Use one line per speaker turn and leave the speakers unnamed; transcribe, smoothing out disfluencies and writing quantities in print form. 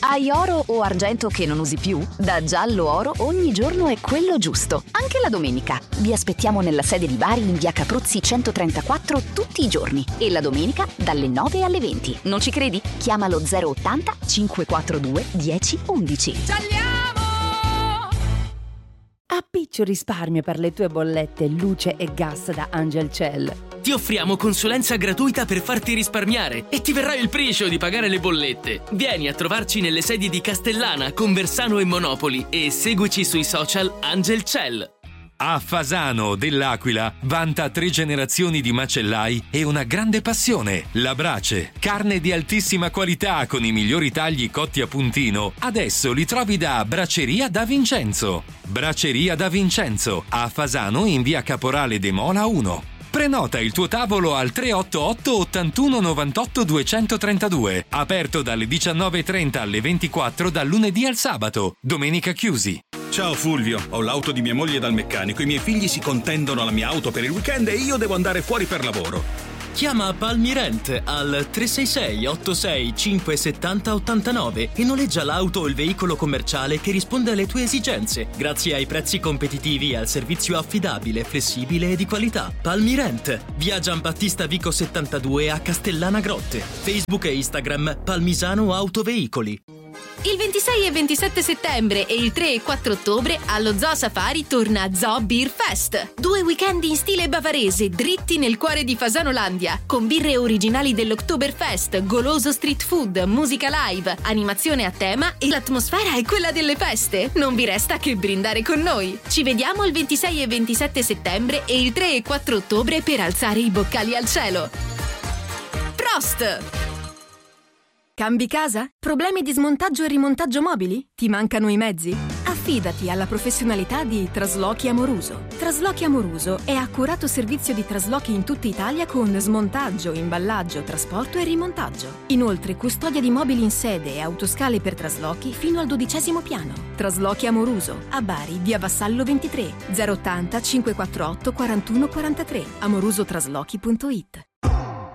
Hai oro o argento che non usi più? Da Giallo Oro ogni giorno è quello giusto, anche la domenica. Vi aspettiamo nella sede di Bari in via Capruzzi 134 tutti i giorni e la domenica dalle 9 alle 20. Non ci credi? Chiama lo 080 542 1011.
Appiccio risparmio per le tue bollette luce e gas da Angel Cell.
Ti offriamo consulenza gratuita per farti risparmiare e ti verrà il pricio di pagare le bollette. Vieni a trovarci nelle sedi di Castellana, Conversano e Monopoli e seguici sui social Angel Cell.
A Fasano dell'Aquila vanta 3 generazioni di macellai e una grande passione, la brace. Carne di altissima qualità con i migliori tagli cotti a puntino. Adesso li trovi da Braceria da Vincenzo. Braceria da Vincenzo, a Fasano in via Caporale de Mola 1. Prenota il tuo tavolo al 388 81 98 232. Aperto dalle 19:30 alle 24 dal lunedì al sabato. Domenica chiusi.
Ciao Fulvio, ho l'auto di mia moglie dal meccanico. I miei figli si contendono la mia auto per il weekend e io devo andare fuori per lavoro.
Chiama Palmirent al 366 86 570 89 e noleggia l'auto o il veicolo commerciale che risponde alle tue esigenze, grazie ai prezzi competitivi e al servizio affidabile, flessibile e di qualità. Palmirent, via Giambattista Vico 72 a Castellana Grotte. Facebook e Instagram Palmisano Autoveicoli.
Il 26 e 27 settembre e il 3 e 4 ottobre allo Zoo Safari torna Zoo Beer Fest. 2 weekend in stile bavarese, dritti nel cuore di Fasanolandia, con birre originali dell'Oktoberfest, goloso street food, musica live, animazione a tema e l'atmosfera è quella delle feste. Non vi resta che brindare con noi. Ci vediamo il 26 e 27 settembre e il 3 e 4 ottobre per alzare i boccali al cielo. Prost! Cambi casa? Problemi di smontaggio e rimontaggio mobili? Ti mancano i mezzi? Affidati alla professionalità di Traslochi Amoruso. Traslochi Amoruso è accurato servizio di traslochi in tutta Italia con smontaggio, imballaggio, trasporto e rimontaggio. Inoltre custodia di mobili in sede e autoscale per traslochi fino al 12° piano. Traslochi Amoruso, a Bari, via Vassallo 23, 080 548 41 43, amorusotraslochi.it.